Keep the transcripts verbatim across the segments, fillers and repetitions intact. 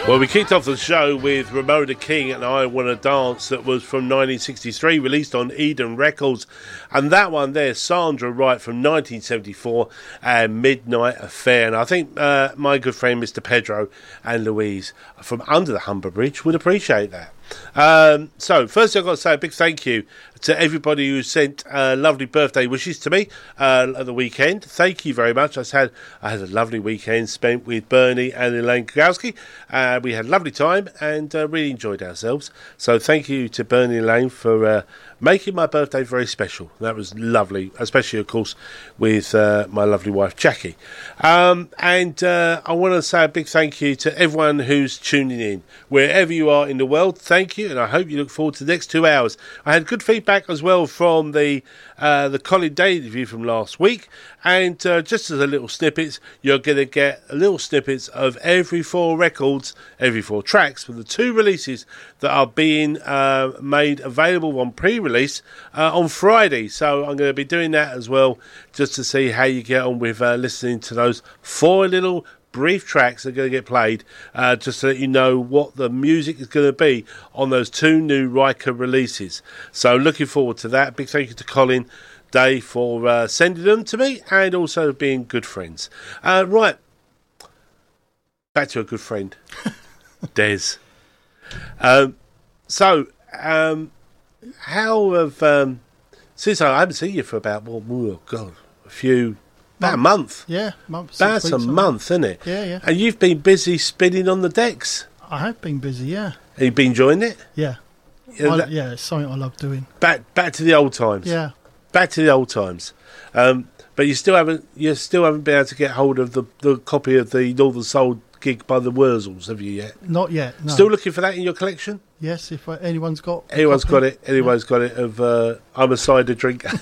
Well, we kicked off the show with Ramona King and I Wanna Dance, that was from nineteen sixty-three, released on Eden Records. And that one there, Sandra Wright, from nineteen seventy-four, and Midnight Affair. And I think uh, my good friend Mister Pedro and Louise from Under the Humber Bridge would appreciate that. Um, so, first I've got to say a big thank you to everybody who sent uh, lovely birthday wishes to me uh, at the weekend. Thank you very much. I had I had a lovely weekend spent with Bernie and Elaine Kowalski. Uh, we had a lovely time and uh, really enjoyed ourselves. So thank you to Bernie and Elaine for uh, making my birthday very special. That was lovely, especially, of course, with uh, my lovely wife, Jackie. Um, and uh, I want to say a big thank you to everyone who's tuning in, wherever you are in the world. Thank you, and I hope you look forward to the next two hours. I had good feedback as well from the uh, the Colin Day interview from last week, and uh, just as a little snippets, you're going to get little snippets of every four records, every four tracks for the two releases that are being uh, made available on pre-release uh, on Friday. So I'm going to be doing that as well, just to see how you get on with uh, listening to those four little brief tracks that are going to get played, uh, just to let you know what the music is going to be on those two new Riker releases. So looking forward to that. Big thank you to Colin Day for uh, sending them to me, and also being good friends. Uh, right, back to a good friend, Des. Um, so, um, how have um, since I haven't seen you for about well, oh God, a few. About a month. Yeah, month. About a month, isn't it? Yeah, yeah. And you've been busy spinning on the decks. I have been busy, yeah. Have you been enjoying it? Yeah. Yeah, I, that, yeah, it's something I love doing. Back back to the old times. Yeah. Back to the old times. Um, but you still haven't you still haven't been able to get hold of the, the copy of the Northern Soul gig by the Wurzels, have you yet? Not yet, no. Still looking for that in your collection? Yes, if uh, anyone's got Anyone's got it. Anyone's yeah. got it of uh, I'm a cider drinker.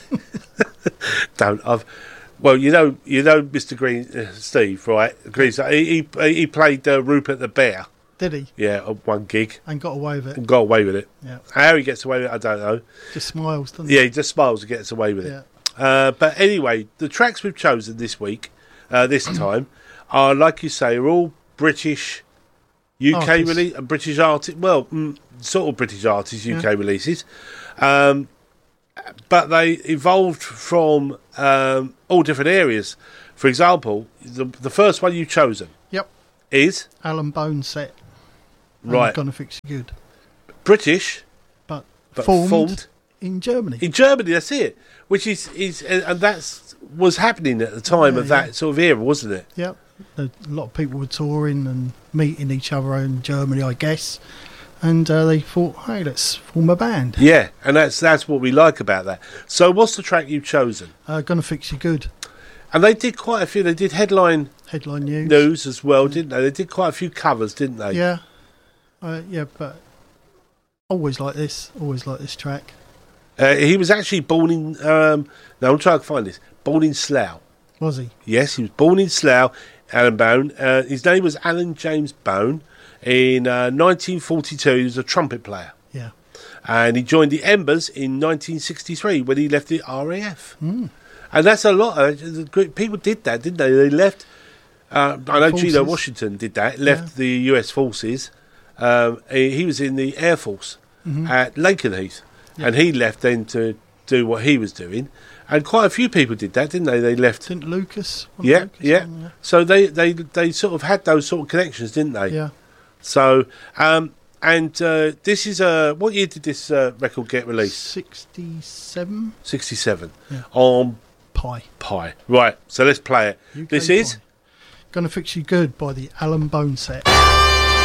Don't. I've Well, you know, you know, Mister Green, uh, Steve, right? Green, he he, he played uh, Rupert the Bear. Did he? Yeah, on one gig. And got away with it. And got away with it. Yeah. How he gets away with it, I don't know. Just smiles, doesn't yeah, he? he just smiles and gets away with yeah. it. Uh, but anyway, the tracks we've chosen this week, uh, this time, are, like you say, are all British, U K release, uh, British artists. Well, mm, sort of British artists, U K yeah. releases. Um, but they evolved from um, all different areas. For example, the the first one you've chosen yep. is Alan Boneset. Right. Gonna Fix You Good. British, but, but formed, formed in Germany. In Germany, that's it. Which is, is and that's was happening at the time yeah, of that yeah. sort of era, wasn't it? Yep. A lot of people were touring and meeting each other in Germany, I guess. And uh, they thought, hey, let's form a band. Yeah, and that's that's what we like about that. So what's the track you've chosen? Uh, Gonna Fix You Good. And they did quite a few. They did headline headline news, news as well, didn't they? They did quite a few covers, didn't they? Yeah. Uh, yeah, but always like this. Always like this track. Uh, he was actually born in... Um, now, I'm trying to find this. Born in Slough. Was he? Yes, he was born in Slough, Alan Bone. Uh, his name was Alan James Bone. In uh, nineteen forty-two, he was a trumpet player. Yeah. And he joined the Embers in nineteen sixty-three when he left the R A F. Mm. And that's a lot. Of, people did that, didn't they? They left... Uh, I know Forces. Gino Washington did that. Left yeah. the U S Forces. Um, he, he was in the Air Force mm-hmm. at Lakenheath. Yeah. And he left then to do what he was doing. And quite a few people did that, didn't they? They left... Didn't Lucas? Yeah, Lucas yeah. on, yeah. So they, they, they sort of had those sort of connections, didn't they? Yeah. So, um, and uh, this is a... What year did this uh, record get released? sixty-seven. sixty-seven. Yeah. On... Pi. Pi. Right, so let's play it. U K this is... Pi. Gonna Fix You Good by the Alan Boneset.